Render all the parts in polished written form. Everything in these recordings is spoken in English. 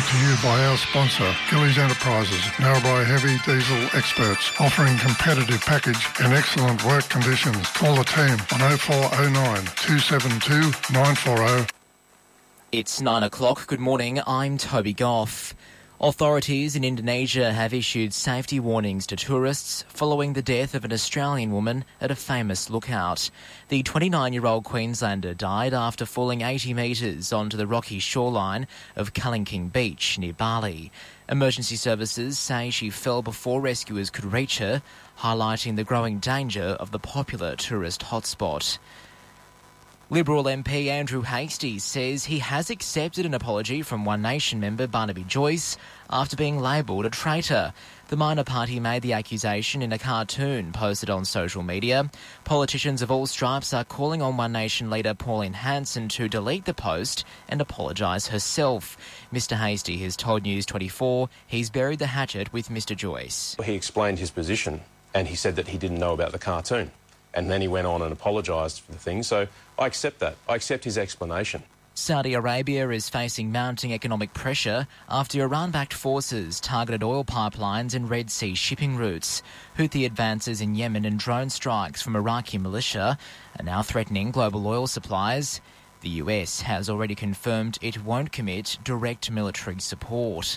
Brought to you by our sponsor, Gillies Enterprises, Narrabri Heavy Diesel experts, offering competitive package and excellent work conditions. Call the team on 0409 272 940. It's 9 o'clock. Good morning. I'm Toby Goff. Authorities in Indonesia have issued safety warnings to tourists following the death of an Australian woman at a famous lookout. The 29-year-old Queenslander died after falling 80 metres onto the rocky shoreline of Kalingking Beach near Bali. Emergency services say she fell before rescuers could reach her, highlighting the growing danger of the popular tourist hotspot. Liberal MP Andrew Hastie says he has accepted an apology from One Nation member Barnaby Joyce after being labelled a traitor. The minor party made the accusation in a cartoon posted on social media. Politicians of all stripes are calling on One Nation leader Pauline Hanson to delete the post and apologise herself. Mr Hastie has told News 24 he's buried the hatchet with Mr Joyce. He explained his position and he said that he didn't know about the cartoon. And then he went on and apologised for the thing. So I accept that. I accept his explanation. Saudi Arabia is facing mounting economic pressure after Iran-backed forces targeted oil pipelines and Red Sea shipping routes. Houthi advances in Yemen and drone strikes from Iraqi militia are now threatening global oil supplies. The US has already confirmed it won't commit direct military support.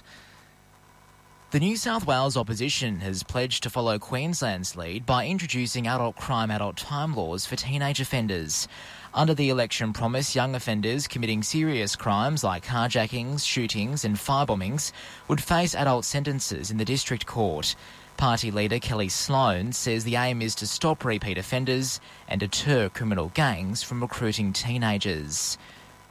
The New South Wales opposition has pledged to follow Queensland's lead by introducing adult crime, adult time laws for teenage offenders. Under the election promise, young offenders committing serious crimes like carjackings, shootings and firebombings would face adult sentences in the district court. Party leader Kelly Sloan says the aim is to stop repeat offenders and deter criminal gangs from recruiting teenagers.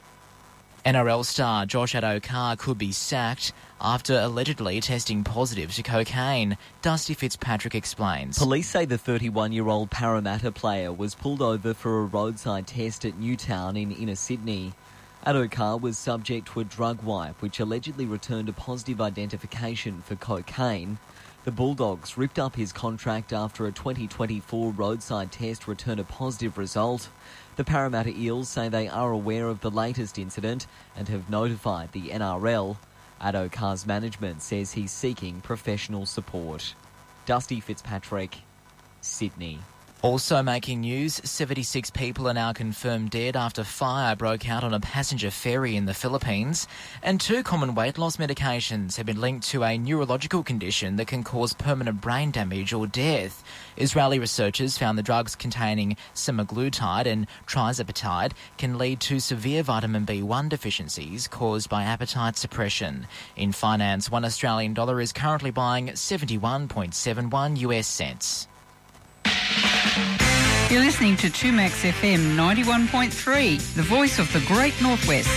NRL star Josh Addo-Carr could be sacked after allegedly testing positive to cocaine. Dusty Fitzpatrick explains. Police say the 31-year-old Parramatta player was pulled over for a roadside test at Newtown in inner Sydney. Addo-Carr was subject to a drug wipe which allegedly returned a positive identification for cocaine. The Bulldogs ripped up his contract after a 2024 roadside test returned a positive result. The Parramatta Eels say they are aware of the latest incident and have notified the NRL. Addo-Carr's management says he's seeking professional support. Dusty Fitzpatrick, Sydney. Also making news, 76 people are now confirmed dead after fire broke out on a passenger ferry in the Philippines, and 2 common weight loss medications have been linked to a neurological condition that can cause permanent brain damage or death. Israeli researchers found the drugs containing semaglutide and trizepatide can lead to severe vitamin B1 deficiencies caused by appetite suppression. In finance, $1 Australian dollar is currently buying 71.71 US cents. You're listening to 2Max FM 91.3, the voice of the Great Northwest.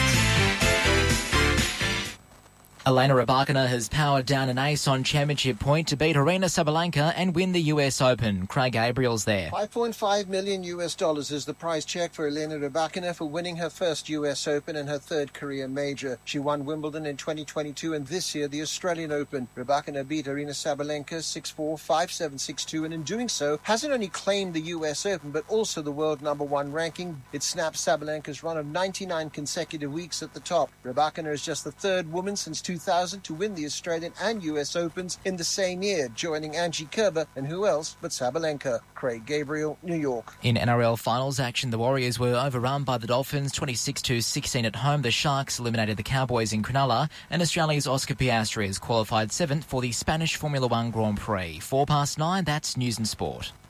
Elena Rybakina has powered down an ace on championship point to beat Aryna Sabalenka and win the US Open. Craig Gabriel's there. $5.5 million is the prize check for Elena Rybakina for winning her first US Open and her third career major. She won Wimbledon in 2022 and this year the Australian Open. Rybakina beat Aryna Sabalenka 6-4, 5-7, 6-2, and in doing so hasn't only claimed the US Open but also the world #1 ranking. It snaps Sabalenka's run of 99 consecutive weeks at the top. Rybakina is just the third woman since 2000 to win the Australian and US Opens in the same year, joining Angie Kerber and who else but Sabalenka. Craig Gabriel, New York. In NRL finals action, the Warriors were overrun by the Dolphins 26-16 at home. The Sharks eliminated the Cowboys in Cronulla, and Australia's Oscar Piastri has qualified 7th for the Spanish Formula One Grand Prix. 9:04, that's News and Sport.